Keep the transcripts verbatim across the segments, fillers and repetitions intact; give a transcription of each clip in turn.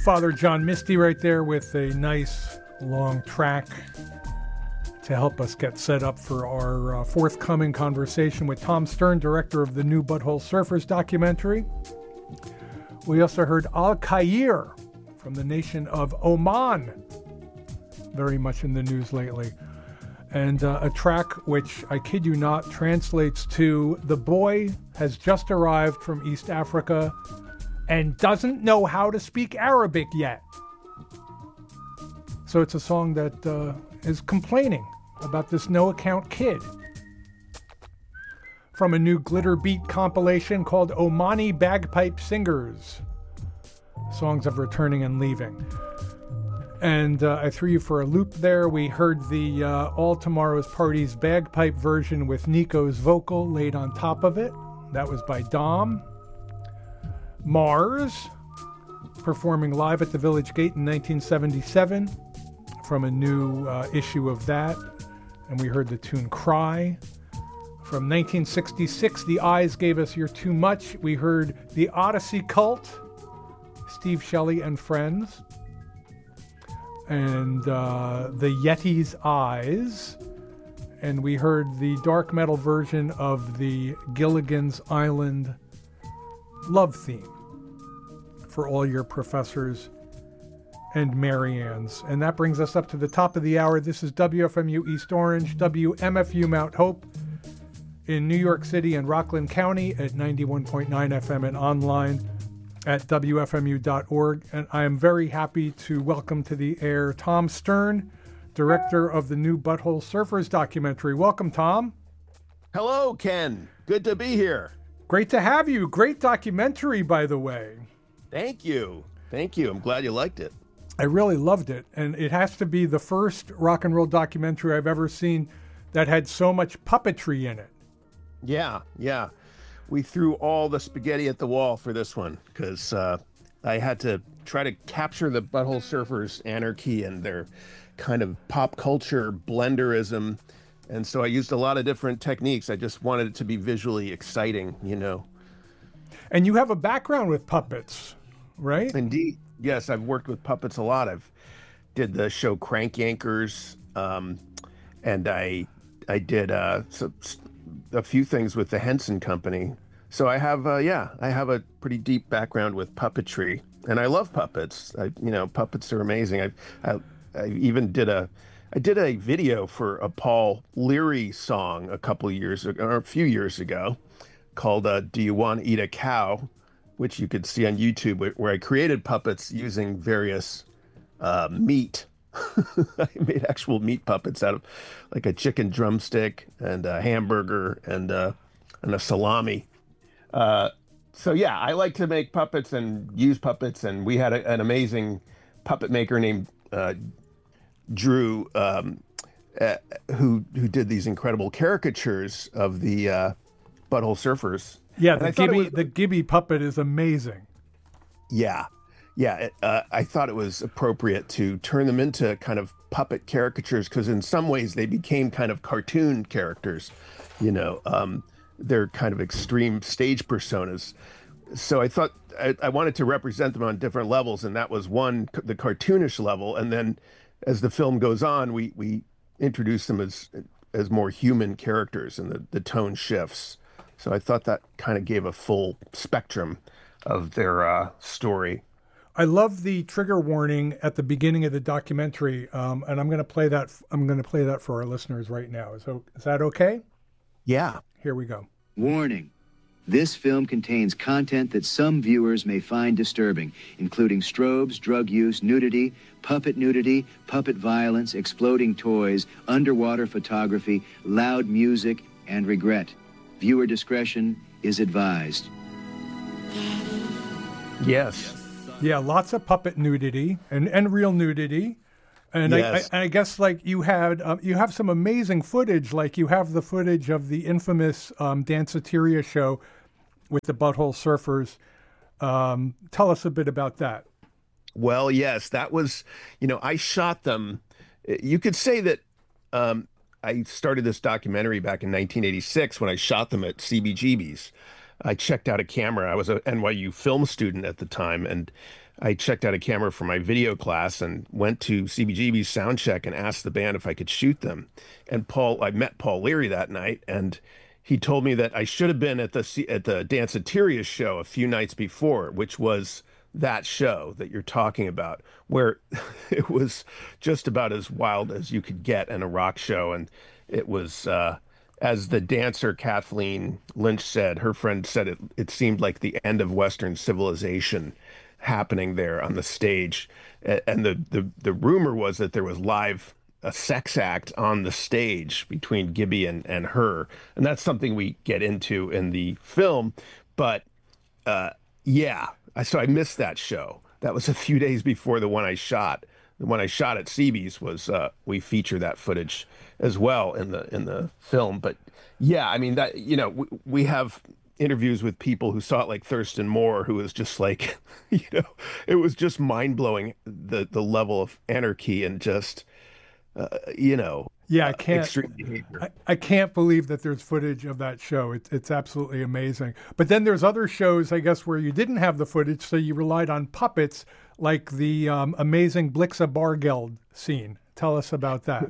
Father John Misty right there with a nice long track to help us get set up for our uh, forthcoming conversation with Tom Stern, director of the new Butthole Surfers documentary. We also heard Al Khair from the nation of Oman, very much in the news lately. And uh, a track which, I kid you not, translates to "The boy has just arrived from East Africa and doesn't know how to speak Arabic yet." So it's a song that uh, is complaining about this no-account kid. From a new Glitter Beat compilation called Omani Bagpipe Singers, Songs of Returning and Leaving. And uh, I threw you for a loop there. We heard the uh, All Tomorrow's Parties bagpipe version with Nico's vocal laid on top of it. That was by Dom. Mars, performing live at the Village Gate in nineteen seventy-seven from a new uh, issue of that. And we heard the tune Cry. From nineteen sixty-six, The Eyes gave us You're Too Much. We heard The Odyssey Cult, Steve Shelley and Friends. And uh, The Yeti's Eyes. And we heard the dark metal version of the Gilligan's Island love theme for all your professors and Mariannes. And that brings us up to the top of the hour. This is W F M U East Orange, W M F U Mount Hope in New York City and Rockland County at ninety-one point nine F M and online at W F M U dot org. And I am very happy to welcome to the air Tom Stern, director of the new Butthole Surfers documentary. Welcome, Tom. Hello, Ken. Good to be here. Great to have you. Great documentary, by the way. Thank you. Thank you. I'm glad you liked it. I really loved it. And it has to be the first rock and roll documentary I've ever seen that had so much puppetry in it. Yeah, yeah. We threw all the spaghetti at the wall for this one because uh, I had to try to capture the Butthole Surfers anarchy and their kind of pop culture blenderism. And so I used a lot of different techniques. I just wanted it to be visually exciting, you know. And you have a background with puppets, right? Indeed. Yes, I've worked with puppets a lot. I've did the show Crank Yankers, um, and I I did uh, so, a few things with the Henson Company. So I have, uh, yeah, I have a pretty deep background with puppetry, and I love puppets. I, you know, puppets are amazing. I, I, I even did a, I did a video for a Paul Leary song a couple of years ago, or a few years ago, called uh, "Do You Want to Eat a Cow?" which you could see on YouTube, where, where I created puppets using various uh, meat. I made actual meat puppets out of like a chicken drumstick and a hamburger and uh, and a salami. Uh, so yeah, I like to make puppets and use puppets, and we had a, an amazing puppet maker named uh, Drew, um, uh, who who did these incredible caricatures of the uh, Butthole Surfers. Yeah, the Gibby was, the Gibby puppet is amazing. Yeah, yeah. It, uh, I thought it was appropriate to turn them into kind of puppet caricatures because in some ways they became kind of cartoon characters. You know, um, they're kind of extreme stage personas. So I thought I, I wanted to represent them on different levels, and that was one, the cartoonish level. And then as the film goes on, we we introduce them as as more human characters, and the, the tone shifts. So I thought that kind of gave a full spectrum of their uh, story. I love the trigger warning at the beginning of the documentary, um, and I'm going to play that. I'm going to play that for our listeners right now. So is that okay? Yeah. Here we go. Warning. This film contains content that some viewers may find disturbing, including strobes, drug use, nudity, puppet nudity, puppet violence, exploding toys, underwater photography, loud music, and regret. Viewer discretion is advised. Yes. Yeah, lots of puppet nudity and, and real nudity. And yes. I, I, I guess like you had, um, you have some amazing footage. Like you have the footage of the infamous um, Danceteria show with the Butthole Surfers. Um, tell us a bit about that. Well, yes, that was, you know, I shot them. You could say that um, I started this documentary back in nineteen eighty-six when I shot them at C B G B's. I checked out a camera. I was a N Y U film student at the time, and I checked out a camera for my video class and went to C B G B's sound check and asked the band if I could shoot them. And Paul, I met Paul Leary that night, and he told me that I should have been at the at the Danceteria show a few nights before, which was that show that you're talking about, where it was just about as wild as you could get in a rock show. And it was, uh, as the dancer Kathleen Lynch said, her friend said it, it seemed like the end of Western civilization happening there on the stage. And the, the, the rumor was that there was live a sex act on the stage between Gibby and, and her. And that's something we get into in the film. But uh, yeah, so I missed that show. That was a few days before the one I shot. The one I shot at C B's was uh, we feature that footage as well in the in the film. But yeah, I mean that you know we, we have interviews with people who saw it, like Thurston Moore, who was just like, you know, it was just mind blowing the the level of anarchy and just uh, you know. Yeah, I can't. Extreme behavior. I, I can't believe that there's footage of that show. It's it's absolutely amazing. But then there's other shows, I guess, where you didn't have the footage, so you relied on puppets, like the um, amazing Blixa Bargeld scene. Tell us about that.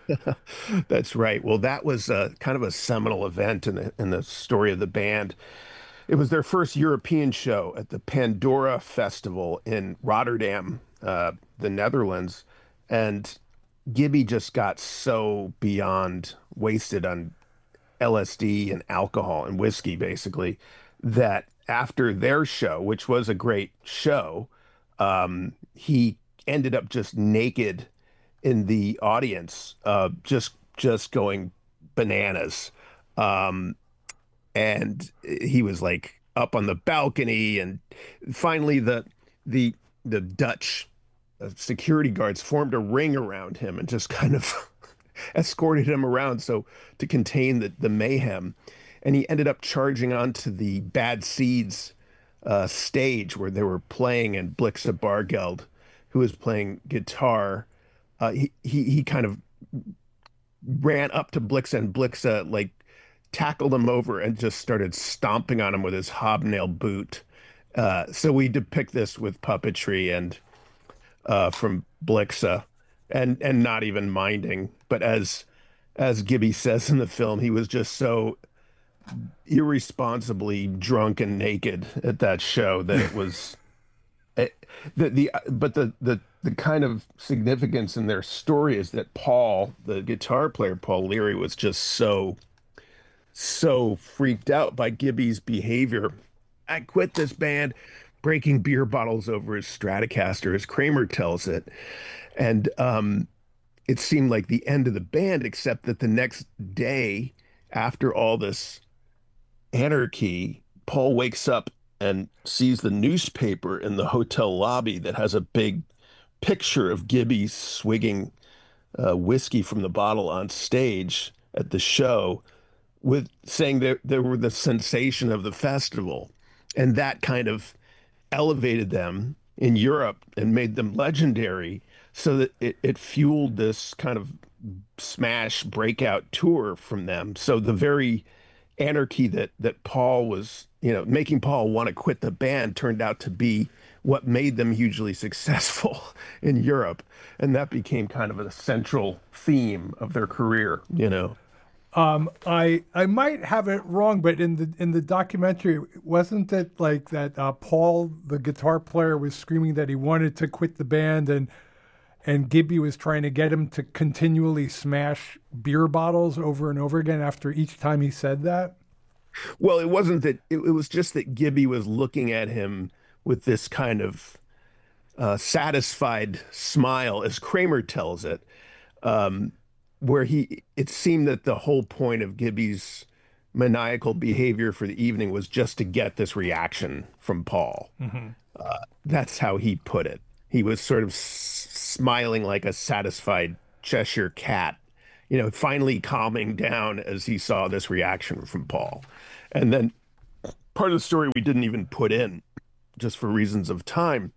That's right. Well, that was uh, kind of a seminal event in the in the story of the band. It was their first European show at the Pandora Festival in Rotterdam, uh, the Netherlands, and Gibby just got so beyond wasted on L S D and alcohol and whiskey, basically, that after their show, which was a great show, um, he ended up just naked in the audience, uh, just just going bananas. Um, and he was like up on the balcony, and finally the the the Dutch Uh, security guards formed a ring around him and just kind of escorted him around so to contain the, the mayhem. And he ended up charging onto the Bad Seeds uh, stage where they were playing, and Blixa Bargeld, who was playing guitar, uh, he, he he kind of ran up to Blixa, and Blixa like tackled him over and just started stomping on him with his hobnail boot. Uh, so we depict this with puppetry and Uh, from Blixa, and and not even minding. But as as Gibby says in the film, he was just so irresponsibly drunk and naked at that show that it was it, the the but the the the kind of significance in their story is that Paul, the guitar player Paul Leary, was just so so freaked out by Gibby's behavior. I quit this band, breaking beer bottles over his Stratocaster, as Kramer tells it. And um, it seemed like the end of the band, except that the next day, after all this anarchy, Paul wakes up and sees the newspaper in the hotel lobby that has a big picture of Gibby swigging uh, whiskey from the bottle on stage at the show, with saying that they were the sensation of the festival. And that kind of elevated them in Europe and made them legendary, so that it, it fueled this kind of smash breakout tour from them. So the very anarchy that that Paul was, you know, making Paul want to quit the band turned out to be what made them hugely successful in Europe. And that became kind of a central theme of their career, you know. Um, I I might have it wrong, but in the in the documentary, wasn't it like that uh, Paul, the guitar player, was screaming that he wanted to quit the band, and and Gibby was trying to get him to continually smash beer bottles over and over again after each time he said that? Well, it wasn't that. It, it was just that Gibby was looking at him with this kind of uh, satisfied smile, as Kramer tells it. Um, where he, it seemed that the whole point of Gibby's maniacal behavior for the evening was just to get this reaction from Paul. Mm-hmm. Uh, that's how he put it. He was sort of s- smiling like a satisfied Cheshire cat, you know, finally calming down as he saw this reaction from Paul. And then part of the story we didn't even put in, just for reasons of time,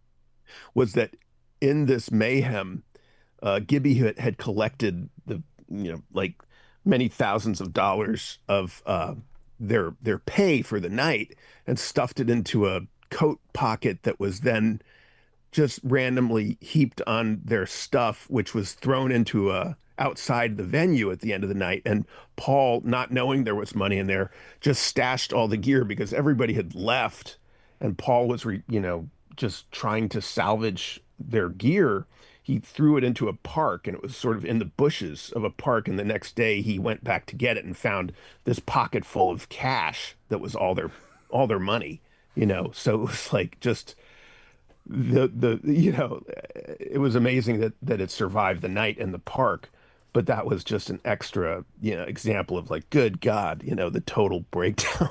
was that in this mayhem, Uh, Gibby had, had collected the, you know, like many thousands of dollars of uh, their their pay for the night and stuffed it into a coat pocket that was then just randomly heaped on their stuff, which was thrown into a outside the venue at the end of the night. And Paul, not knowing there was money in there, just stashed all the gear because everybody had left, and Paul was, re, you know, just trying to salvage their gear. He threw it into a park, and it was sort of in the bushes of a park. And the next day, he went back to get it and found this pocket full of cash that was all their all their money. You know, so it was like just the the you know, it was amazing that that it survived the night in the park. But that was just an extra, you know, example of like, good God, you know, the total breakdown.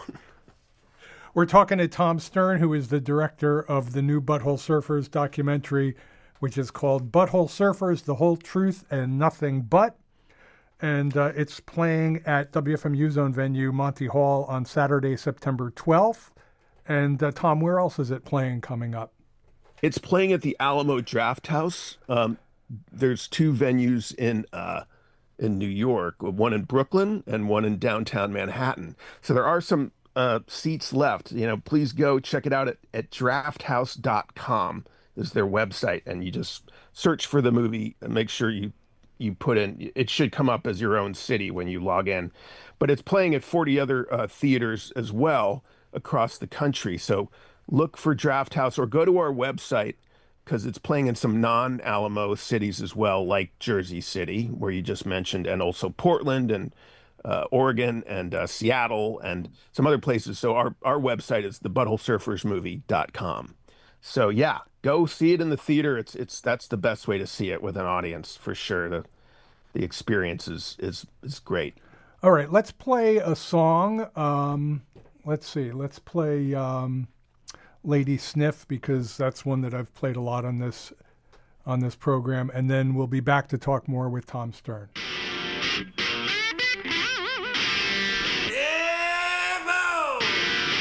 We're talking to Tom Stern, who is the director of the new Butthole Surfers documentary, which is called Butthole Surfers, The Whole Truth and Nothing But. And uh, it's playing at W F M U Zone venue, Monty Hall, on Saturday, September twelfth. And uh, Tom, where else is it playing coming up? It's playing at the Alamo Drafthouse. Um, there's two venues in uh, in New York, one in Brooklyn and one in downtown Manhattan. So there are some uh, seats left. You know, please go check it out at, at draft house dot com is their website, and you just search for the movie and make sure you you put in, it should come up as your own city when you log in. But it's playing at forty other uh, theaters as well across the country. So look for Draft House or go to our website, because it's playing in some non-Alamo cities as well, like Jersey City, where you just mentioned, and also Portland and uh, Oregon and uh, Seattle and some other places. So our, our website is the butthole surfers movie dot com. So yeah, go see it in the theater. It's it's that's the best way to see it with an audience for sure. The the experience is is, is great. All right, let's play a song. Um, let's see, let's play um, Lady Sniff, because that's one that I've played a lot on this on this program, and then we'll be back to talk more with Tom Stern.